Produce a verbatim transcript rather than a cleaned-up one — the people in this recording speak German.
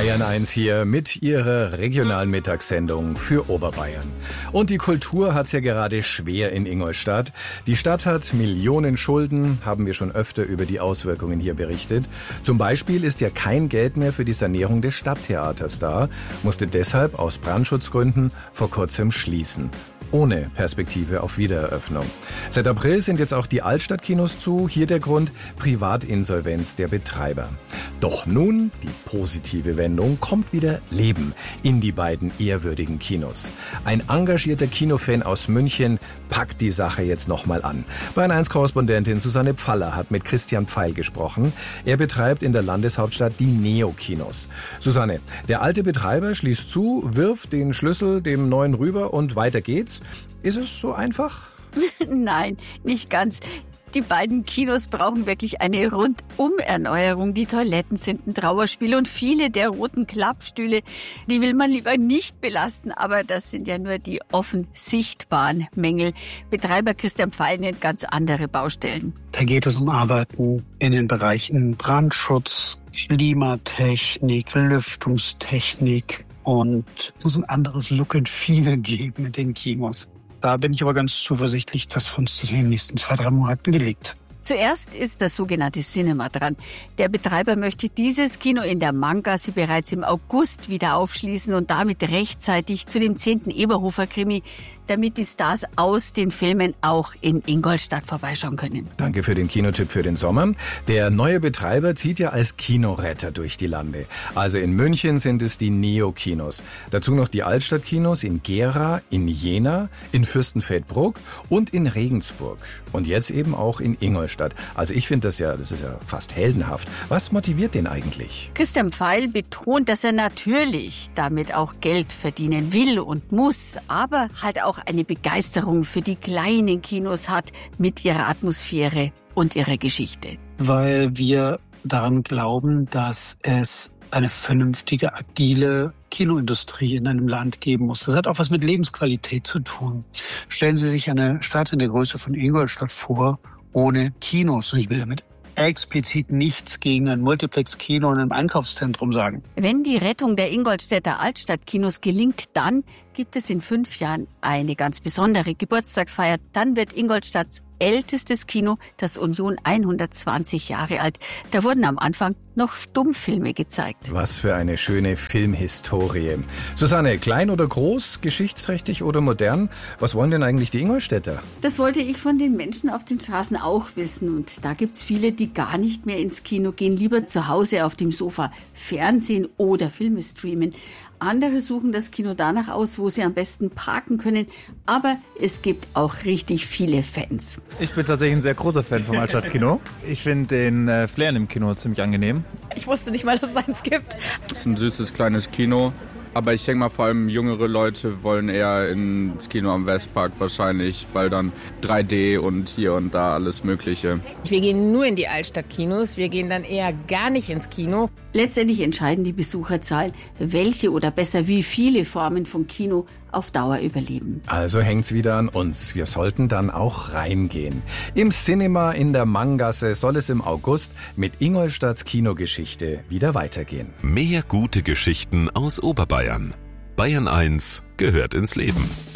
Bayern eins hier mit ihrer regionalen Mittagssendung für Oberbayern. Und die Kultur hat's ja gerade schwer in Ingolstadt. Die Stadt hat Millionen Schulden, haben wir schon öfter über die Auswirkungen hier berichtet. Zum Beispiel ist ja kein Geld mehr für die Sanierung des Stadttheaters da, musste deshalb aus Brandschutzgründen vor kurzem schließen. Ohne Perspektive auf Wiedereröffnung. Seit April sind jetzt auch die Altstadtkinos zu. Hier der Grund: Privatinsolvenz der Betreiber. Doch nun, die positive Wendung, kommt wieder Leben in die beiden ehrwürdigen Kinos. Ein engagierter Kinofan aus München packt die Sache jetzt nochmal an. Bayern eins Korrespondentin Susanne Pfaller hat mit Christian Pfeil gesprochen. Er betreibt in der Landeshauptstadt die Neo-Kinos. Susanne, der alte Betreiber schließt zu, wirft den Schlüssel dem neuen rüber und weiter geht's. Ist es so einfach? Nein, nicht ganz. Die beiden Kinos brauchen wirklich eine Rundum-Erneuerung. Die Toiletten sind ein Trauerspiel und viele der roten Klappstühle, die will man lieber nicht belasten. Aber das sind ja nur die offen sichtbaren Mängel. Betreiber Christian Pfeil nennt ganz andere Baustellen. Da geht es um Arbeiten in den Bereichen Brandschutz, Klimatechnik, Lüftungstechnik. Und es muss ein anderes Look and Feel geben mit den Kinos. Da bin ich aber ganz zuversichtlich, dass für uns das in den nächsten zwei, drei Monaten gelingt. Zuerst ist das sogenannte Cinema dran. Der Betreiber möchte dieses Kino in der Manggasse bereits im August wieder aufschließen und damit rechtzeitig zu dem zehnten Eberhofer-Krimi, damit die Stars aus den Filmen auch in Ingolstadt vorbeischauen können. Danke für den Kinotipp für den Sommer. Der neue Betreiber zieht ja als Kinoretter durch die Lande. Also in München sind es die Neo-Kinos. Dazu noch die Altstadtkinos in Gera, in Jena, in Fürstenfeldbruck und in Regensburg. Und jetzt eben auch in Ingolstadt. Also ich finde das ja, das ist ja fast heldenhaft. Was motiviert den eigentlich? Christian Pfeil betont, dass er natürlich damit auch Geld verdienen will und muss, aber halt auch eine Begeisterung für die kleinen Kinos hat mit ihrer Atmosphäre und ihrer Geschichte. Weil wir daran glauben, dass es eine vernünftige, agile Kinoindustrie in einem Land geben muss. Das hat auch was mit Lebensqualität zu tun. Stellen Sie sich eine Stadt in der Größe von Ingolstadt vor, ohne Kinos. Und ich will damit explizit nichts gegen ein Multiplex-Kino in einem Einkaufszentrum sagen. Wenn die Rettung der Ingolstädter Altstadtkinos gelingt, dann gibt es in fünf Jahren eine ganz besondere Geburtstagsfeier. Dann wird Ingolstadts ältestes Kino, das Union, hundertzwanzig Jahre alt. Da wurden am Anfang noch Stummfilme gezeigt. Was für eine schöne Filmhistorie. Susanne, klein oder groß, geschichtsträchtig oder modern? Was wollen denn eigentlich die Ingolstädter? Das wollte ich von den Menschen auf den Straßen auch wissen. Und da gibt's viele, die gar nicht mehr ins Kino gehen, lieber zu Hause auf dem Sofa Fernsehen oder Filme streamen. Andere suchen das Kino danach aus, wo sie am besten parken können. Aber es gibt auch richtig viele Fans. Ich bin tatsächlich ein sehr großer Fan vom Altstadtkino. Ich finde den äh, Flair im Kino ziemlich angenehm. Ich wusste nicht mal, dass es eins gibt. Es ist ein süßes, kleines Kino. Aber ich denke mal, vor allem jüngere Leute wollen eher ins Kino am Westpark wahrscheinlich, weil dann drei D und hier und da alles Mögliche. Wir gehen nur in die Altstadtkinos, wir gehen dann eher gar nicht ins Kino. Letztendlich entscheiden die Besucherzahlen, welche oder besser wie viele Formen von Kino auf Dauer überleben. Also hängt's wieder an uns. Wir sollten dann auch reingehen. Im Cinema in der Manggasse soll es im August mit Ingolstadts Kinogeschichte wieder weitergehen. Mehr gute Geschichten aus Oberbayern. Bayern eins gehört ins Leben.